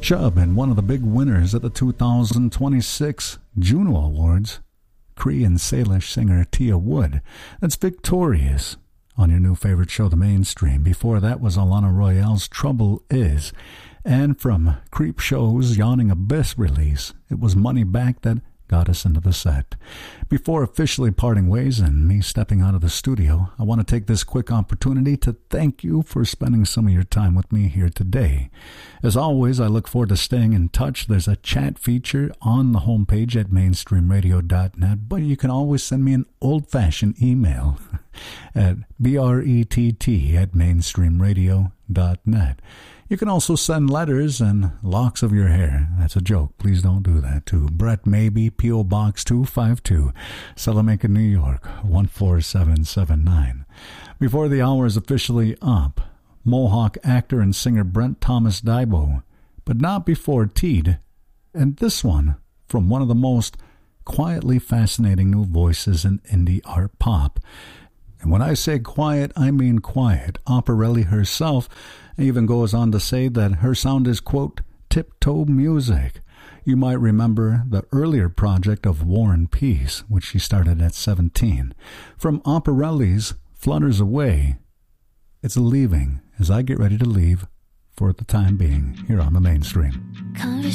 Chubb and one of the big winners at the 2026 Juno Awards, Cree and Salish singer Tia Wood. That's Victorious on your new favorite show, The Mainstream. Before that was Alana Royale's Trouble Is. And from Creep Show's Yawning Abyss release, it was Money Back that got us into the set. Before officially parting ways and me stepping out of the studio, I want to take this quick opportunity to thank you for spending some of your time with me here today. As always, I look forward to staying in touch. There's a chat feature on the homepage at mainstreamradio.net, but you can always send me an old-fashioned email at brett@mainstreamradio.net. You can also send letters and locks of your hair. That's a joke. Please don't do that. To Brett Maybe, P.O. Box 252, Salamanca, New York, 14779. Before the hour is officially up, Mohawk actor and singer Brent Thomas Daibo, but not before Teed. And this one from one of the most quietly fascinating new voices in indie art pop. And when I say quiet, I mean quiet. Operelli herself even goes on to say that her sound is, quote, tiptoe music. You might remember the earlier project of War and Peace, which she started at 17. From Operelli's Flutters Away, it's Leaving, as I get ready to leave for the time being here on The Mainstream.